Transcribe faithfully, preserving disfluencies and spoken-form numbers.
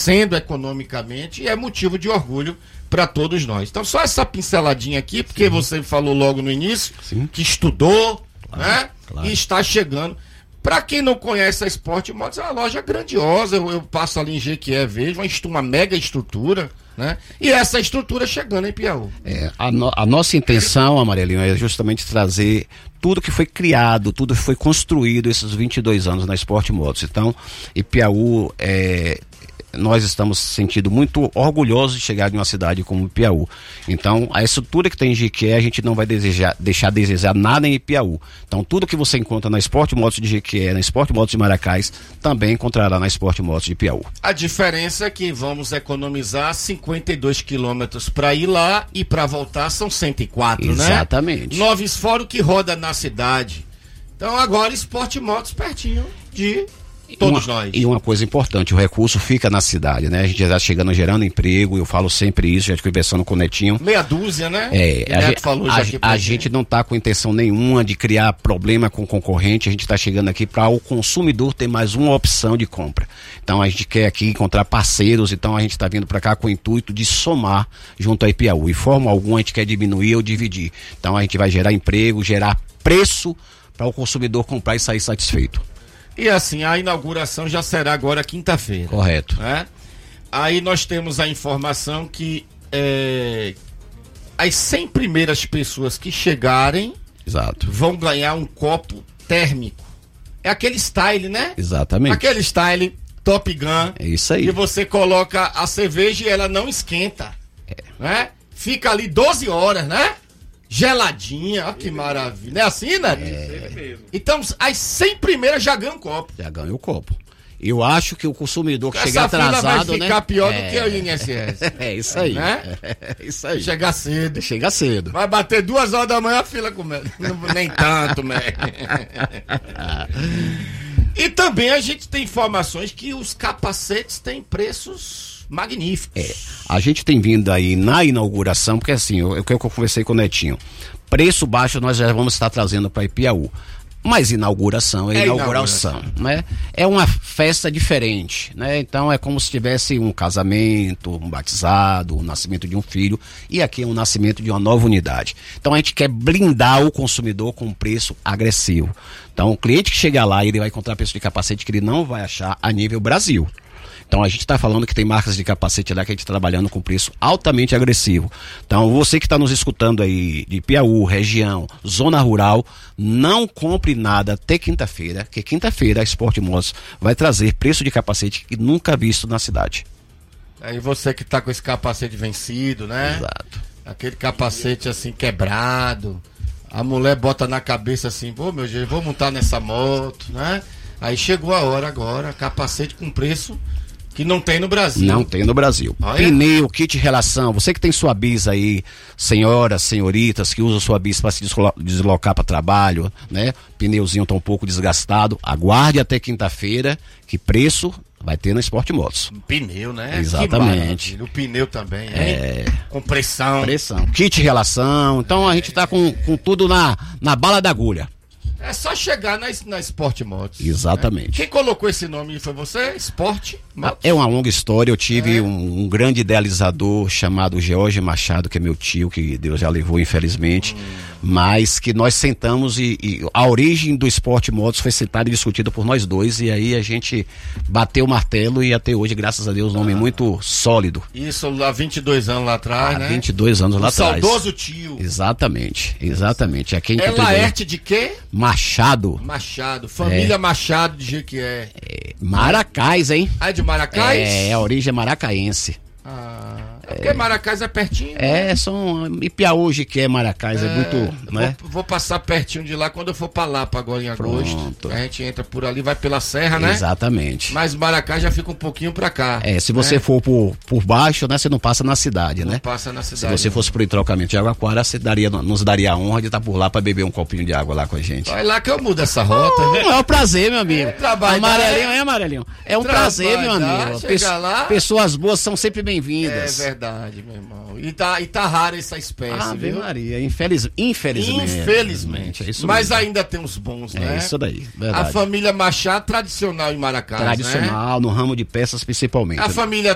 crescendo economicamente e é motivo de orgulho para todos nós. Então só essa pinceladinha aqui, porque Sim. você falou logo no início Sim. que estudou, claro, né? Claro. E está chegando. Para quem não conhece a Sport Motos, é uma loja grandiosa. Eu, eu passo ali em Jequié, vejo uma, uma mega estrutura, né? E essa estrutura chegando em Piauí. É, a, no, a nossa intenção, Amarelinho, é justamente trazer tudo que foi criado, tudo que foi construído esses vinte e dois anos na Sport Motos. Então, Ipiaú é... nós estamos sentindo muito orgulhosos de chegar em uma cidade como Ipiaú. Então, a estrutura que tem em Jequié, a gente não vai desejar, deixar de desejar nada em Ipiaú. Então, tudo que você encontra na Sport Motos de Jequié, na Sport Motos de Maracás, também encontrará na Sport Motos de Ipiaú. A diferença é que vamos economizar cinquenta e dois quilômetros para ir lá e para voltar são cento e quatro, Exatamente. né? Exatamente. Nove fora o que roda na cidade. Então, agora Sport Motos pertinho de... todos uma, nós. E uma coisa importante, o recurso fica na cidade, né? A gente já está chegando, gerando emprego, eu falo sempre isso, já conversando com o Netinho. Meia dúzia, né? É, a, gente, falou já a, a gente não está com intenção nenhuma de criar problema com o concorrente, a gente está chegando aqui para o consumidor ter mais uma opção de compra. Então a gente quer aqui encontrar parceiros, então a gente está vindo para cá com o intuito de somar junto a Ipiaú. E forma alguma a gente quer diminuir ou dividir. Então a gente vai gerar emprego, gerar preço para o consumidor comprar e sair satisfeito. E assim, a inauguração já será agora quinta-feira. Correto. Né? Aí nós temos a informação que é, as cem primeiras pessoas que chegarem Exato. vão ganhar um copo térmico. É aquele style, né? Exatamente. Aquele style Top Gun. É isso aí. Que você coloca a cerveja e ela não esquenta. É. Né? Fica ali doze horas, né? Geladinha, olha que maravilha. Não é assim, né? É. Então, as cem primeiras já ganham um copo. Já ganham o copo. Eu acho que o consumidor que Essa chega atrasado, vai ficar né? pior é... do que o I N S S. É isso aí. Né? É isso aí. Chega cedo. Chega cedo. Vai bater duas horas da manhã a fila comendo. Nem tanto, né? E também a gente tem informações que os capacetes têm preços magníficos. É, a gente tem vindo aí na inauguração, porque assim, eu, eu, eu conversei com o Netinho, preço baixo nós já vamos estar trazendo para Ipiaú, mas inauguração é, é inauguração, inauguração, né? É uma festa diferente, né? Então é como se tivesse um casamento, um batizado, o nascimento de um filho, e aqui é um nascimento de uma nova unidade. Então a gente quer blindar o consumidor com um preço agressivo. Então o cliente que chegar lá, ele vai encontrar preço de capacete que ele não vai achar a nível Brasil. Então a gente está falando que tem marcas de capacete lá que a gente está trabalhando com preço altamente agressivo. Então você que está nos escutando aí de Piauí, região, zona rural, não compre nada até quinta-feira, que quinta-feira a Sport Motos vai trazer preço de capacete que nunca visto na cidade. Aí você que está com esse capacete vencido, né? Exato. Aquele capacete assim quebrado, a mulher bota na cabeça assim, pô meu Deus, vou montar nessa moto, né? Aí chegou a hora agora, capacete com preço que não tem no Brasil. Não tem no Brasil. Olha. Pneu, kit relação. Você que tem sua bis aí, senhoras, senhoritas, que usam sua bis para se deslocar para trabalho, né? Pneuzinho tá um pouco desgastado. Aguarde até quinta-feira, que preço vai ter na Sport Motos. Pneu, né? Exatamente. O pneu também, é. Hein? Com pressão. Pressão. Kit relação. Então a gente tá com, com tudo na, na bala da agulha. É só chegar na, na Sport Motos. Exatamente. Né? Quem colocou esse nome foi você? Sport Motos? É uma longa história. Eu tive é. um, um grande idealizador chamado George Machado, que é meu tio, que Deus já levou, infelizmente. Hum. Mas que nós sentamos e, e a origem do Sport Motos foi sentada e discutida por nós dois. E aí a gente bateu o martelo e até hoje, graças a Deus, um nome ah. muito sólido. Isso há vinte e dois anos lá atrás, há né? vinte e dois anos o lá atrás. Saudoso tio. Exatamente, exatamente. É, quem é Laerte de quê? Machado. Machado, família é. Machado de Jequié. É, Maracás, hein? Ah, é de Maracás? É, a origem é maracaense. Ah, é porque Maracás é pertinho. É, né? São Ipiaú, que é Maracás, é, é muito, né? Vou, vou passar pertinho de lá quando eu for pra Lapa agora em agosto. Pronto. A gente entra por ali, vai pela serra, né? Exatamente. Mas Maracás já fica um pouquinho pra cá. É, se você né? for por, por baixo, né? Você não passa na cidade, não né? Não passa na cidade. Se você fosse pro entrocamento de Jaguaquara, você daria, nos daria a honra de estar por lá pra beber um copinho de água lá com a gente. Vai lá que eu mudo essa rota. Oh, é um prazer, meu amigo. É, amarelinho, é amarelinho. É um prazer, meu amigo. Chega lá. Pessoas boas são sempre bem-vindas. É verdade, meu irmão. E tá, e tá rara essa espécie, ah, viu? Maria, infeliz, infelizmente. Infelizmente. É isso Mas mesmo. ainda tem uns bons, né? É isso daí, verdade. A família Machado, tradicional em Maracás, Tradicional, né? no ramo de peças principalmente. A né? família